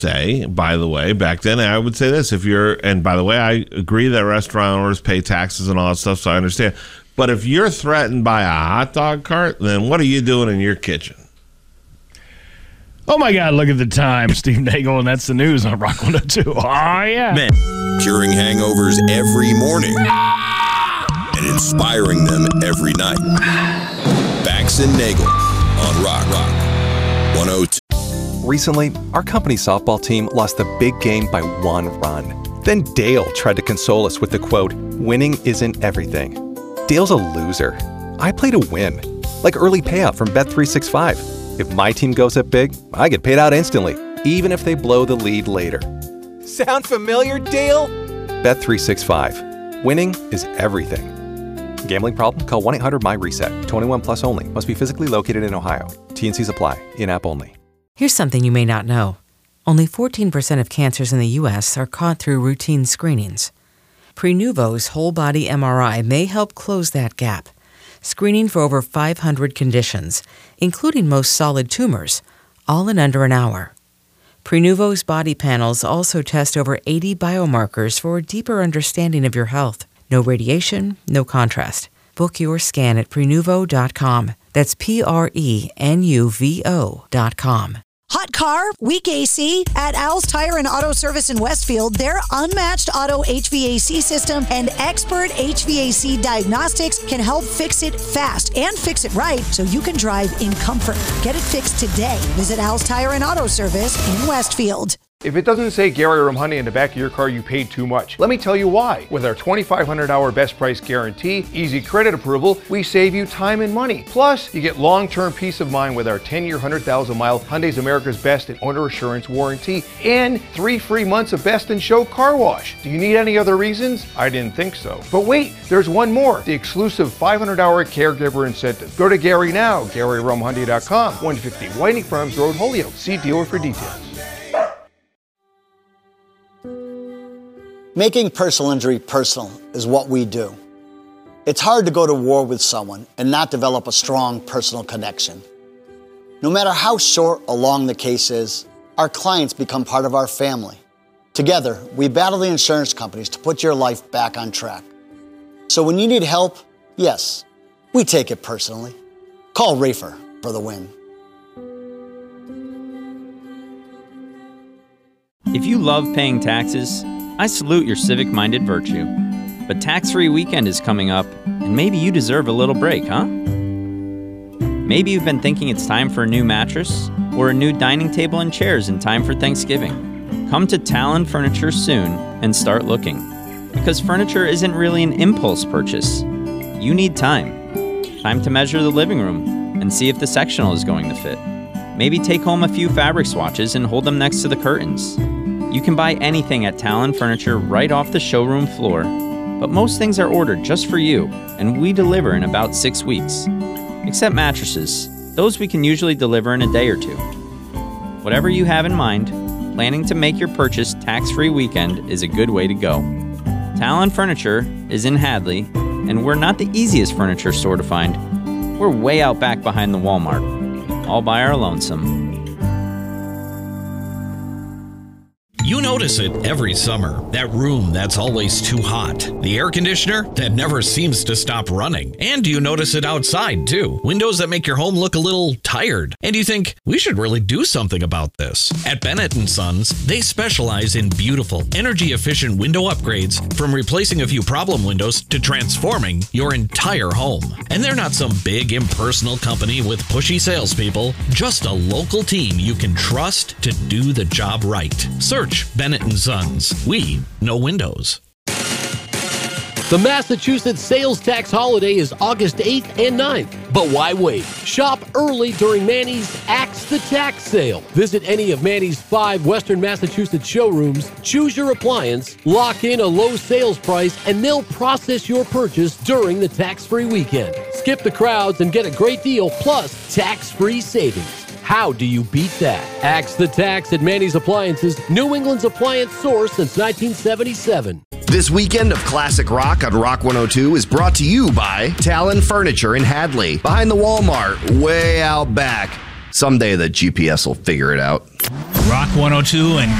say, by the way, back then I would say this, and by the way, I agree that restaurant owners pay taxes and all that stuff, so I understand. But if you're threatened by a hot dog cart, then what are you doing in your kitchen? Oh my God, look at the time. Steve Nagel, and that's the news on Rock 102. Oh, yeah. Man. Curing hangovers every morning and inspiring them every night. Bax and Nagel on Rock 102. Recently, our company softball team lost the big game by 1 run. Then Dale tried to console us with the quote, "Winning isn't everything." Dale's a loser. I play to win. Like early payout from Bet365. If my team goes up big, I get paid out instantly, even if they blow the lead later. Sound familiar, Dale? Bet365. Winning is everything. Gambling problem? Call 1-800-MY-RESET. 21 plus only. Must be physically located in Ohio. T&Cs apply. In-app only. Here's something you may not know. Only 14% of cancers in the U.S. are caught through routine screenings. Prenuvo's whole-body MRI may help close that gap, screening for over 500 conditions, including most solid tumors, all in under an hour. Prenuvo's body panels also test over 80 biomarkers for a deeper understanding of your health. No radiation, no contrast. Book your scan at Prenuvo.com. That's Prenuvo.com. Hot car, weak AC. At Al's Tire and Auto Service in Westfield, their unmatched auto HVAC system and expert HVAC diagnostics can help fix it fast and fix it right so you can drive in comfort. Get it fixed today. Visit Al's Tire and Auto Service in Westfield. If it doesn't say Gary Romhoney in the back of your car, you paid too much. Let me tell you why. With our 2,500-hour best price guarantee, easy credit approval, we save you time and money. Plus, you get long-term peace of mind with our 10-year, 100,000-mile Hyundai's America's Best and Owner Assurance warranty and 3 free months of Best in Show car wash. Do you need any other reasons? I didn't think so. But wait, there's one more. The exclusive 500-hour caregiver incentive. Go to Gary now, GaryRomhoney.com, 150 Whiting Farms Road, Holyoke. See dealer for details. Making personal injury personal is what we do. It's hard to go to war with someone and not develop a strong personal connection. No matter how short or long the case is, our clients become part of our family. Together, we battle the insurance companies to put your life back on track. So when you need help, yes, we take it personally. Call Rafer for the win. If you love paying taxes, I salute your civic-minded virtue. But tax-free weekend is coming up, and maybe you deserve a little break, huh? Maybe you've been thinking it's time for a new mattress or a new dining table and chairs in time for Thanksgiving. Come to Talon Furniture soon and start looking. Because furniture isn't really an impulse purchase. You need time. Time to measure the living room and see if the sectional is going to fit. Maybe take home a few fabric swatches and hold them next to the curtains. You can buy anything at Talon Furniture right off the showroom floor, but most things are ordered just for you, and we deliver in about 6 weeks. Except mattresses. Those we can usually deliver in a day or two. Whatever you have in mind, planning to make your purchase tax-free weekend is a good way to go. Talon Furniture is in Hadley, and we're not the easiest furniture store to find. We're way out back behind the Walmart, all by our lonesome. You notice it every summer. That room that's always too hot. The air conditioner that never seems to stop running. And you notice it outside, too. Windows that make your home look a little tired. And you think, we should really do something about this. At Bennett & Sons, they specialize in beautiful, energy-efficient window upgrades, from replacing a few problem windows to transforming your entire home. And they're not some big, impersonal company with pushy salespeople. Just a local team you can trust to do the job right. Search Bennett & Sons. We know windows. The Massachusetts sales tax holiday is August 8th and 9th. But why wait? Shop early during Manny's Axe the Tax sale. Visit any of Manny's 5 Western Massachusetts showrooms, choose your appliance, lock in a low sales price, and they'll process your purchase during the tax-free weekend. Skip the crowds and get a great deal plus tax-free savings. How do you beat that? Axe the Tax at Manny's Appliances, New England's appliance source since 1977. This weekend of classic rock on Rock 102 is brought to you by Talon Furniture in Hadley, behind the Walmart, way out back. Someday the GPS will figure it out. Rock 102 and